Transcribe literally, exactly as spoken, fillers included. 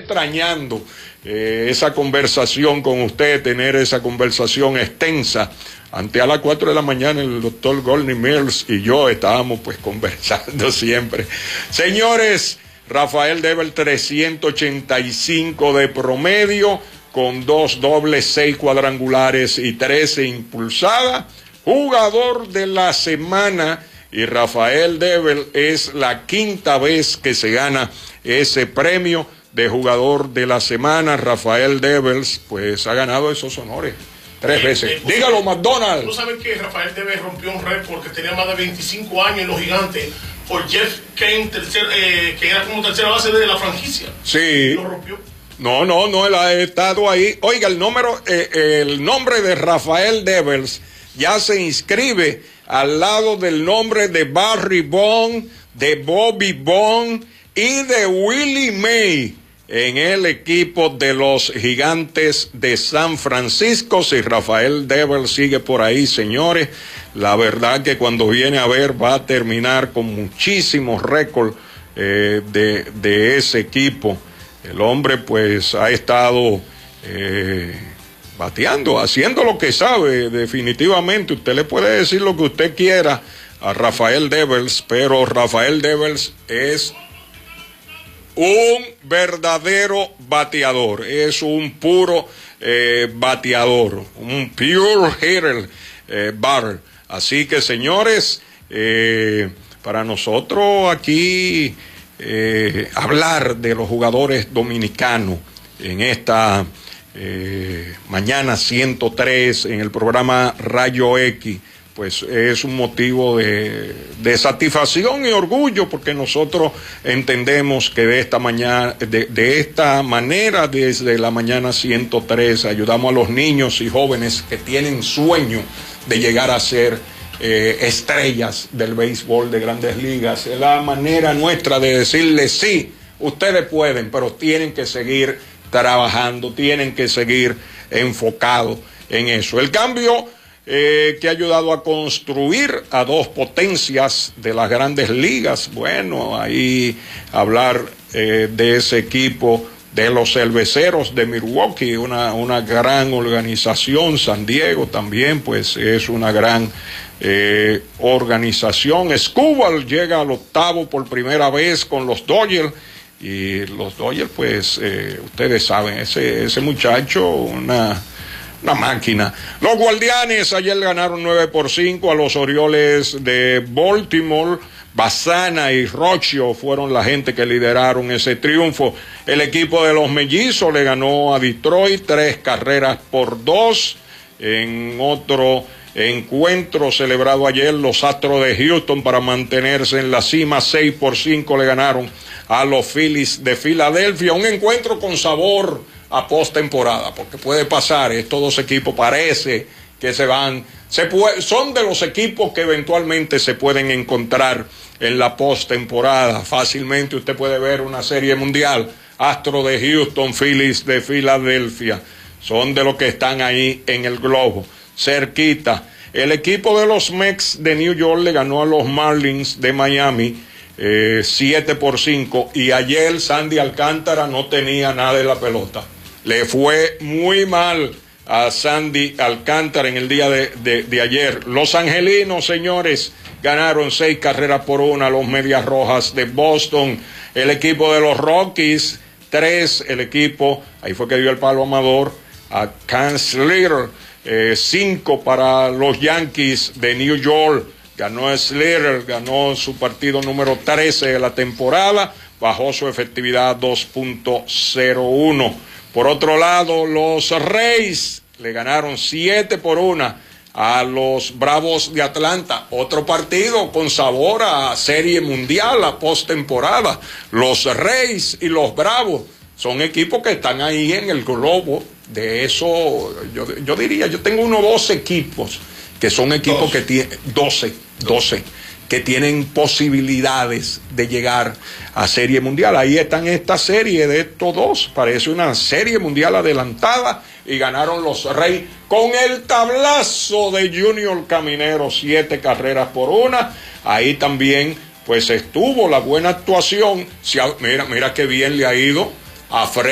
extrañando eh, esa conversación con usted, tener esa conversación extensa. Ante a las cuatro de la mañana el doctor Goldie Mills y yo estábamos pues conversando siempre. Señores, Rafael Devers trescientos ochenta y cinco de promedio, con dos dobles, seis cuadrangulares y trece impulsadas. Jugador de la semana, y Rafael Devers es la quinta vez que se gana ese premio de jugador de la semana. Rafael Devers pues ha ganado esos honores tres eh, veces. Eh, Dígalo, McDonald. ¿Tú sabes que Rafael Devers rompió un récord que tenía más de veinticinco años en los Gigantes por Jeff Kane, tercer, eh, que era como tercera base de la franquicia? Sí. Lo rompió. No, no, no, él ha estado ahí. Oiga, el número, eh, el nombre de Rafael Devers ya se inscribe al lado del nombre de Barry Bonds, de Bobby Bonds y de Willie May en el equipo de los Gigantes de San Francisco. Si Rafael Devers sigue por ahí, señores, la verdad que cuando viene a ver va a terminar con muchísimos récords eh, de, de ese equipo. El hombre pues ha estado eh, bateando, haciendo lo que sabe. Definitivamente usted le puede decir lo que usted quiera a Rafael Devers, pero Rafael Devers es un verdadero bateador, es un puro eh, bateador, un pure hitter eh, batter. Así que, señores, eh, para nosotros aquí eh, hablar de los jugadores dominicanos en esta eh, mañana ciento tres en el programa Rayo X, pues es un motivo de, de satisfacción y orgullo, porque nosotros entendemos que de esta mañana, de, de esta manera, desde la mañana ciento tres, ayudamos a los niños y jóvenes que tienen sueño de llegar a ser eh, estrellas del béisbol de Grandes Ligas. Es la manera nuestra de decirles, sí, ustedes pueden, pero tienen que seguir trabajando, tienen que seguir enfocados en eso. El cambio Eh, que ha ayudado a construir a dos potencias de las Grandes Ligas. Bueno, ahí hablar eh, de ese equipo de los Cerveceros de Milwaukee, una, una gran organización. San Diego también pues es una gran eh, organización. Escobar llega al octavo por primera vez con los Dodgers, y los Dodgers pues eh, ustedes saben, ese, ese muchacho, una Una máquina. Los Guardianes ayer ganaron nueve por cinco a los Orioles de Baltimore. Bassana y Rocchio fueron la gente que lideraron ese triunfo. El equipo de los Mellizos le ganó a Detroit tres carreras por dos. En otro encuentro celebrado ayer, los Astros de Houston, para mantenerse en la cima, seis por cinco le ganaron a los Phillies de Filadelfia. Un encuentro con sabor a postemporada, porque puede pasar, estos dos equipos parece que se van, se puede, son de los equipos que eventualmente se pueden encontrar en la postemporada. Fácilmente usted puede ver una serie mundial, Astros de Houston, Phillies de Filadelfia, son de los que están ahí en el globo, cerquita. El equipo de los Mets de New York le ganó a los Marlins de Miami eh, siete por cinco, y ayer Sandy Alcántara no tenía nada de la pelota. Le fue muy mal a Sandy Alcántara en el día de, de, de ayer. Los angelinos, señores, ganaron seis carreras por una a los Medias Rojas de Boston. El equipo de los Rockies, tres. El equipo, ahí fue que dio el palo amador a Kansas Slater. Eh, cinco para los Yankees de New York. Ganó Slater, ganó su partido número trece de la temporada. Bajó su efectividad a dos punto cero uno. Por otro lado, los Rays le ganaron siete por una a los Bravos de Atlanta. Otro partido con sabor a serie mundial, a postemporada. Los Rays y los Bravos son equipos que están ahí en el globo. De eso, yo, yo diría, yo tengo unos doce equipos que son equipos que tienen, doce, doce, que tienen posibilidades de llegar a serie mundial. Ahí están esta serie de estos dos, parece una serie mundial adelantada, y ganaron los Reyes con el tablazo de Junior Caminero, siete carreras por una. Ahí también pues estuvo la buena actuación. Si, mira, mira qué bien le ha ido a Fred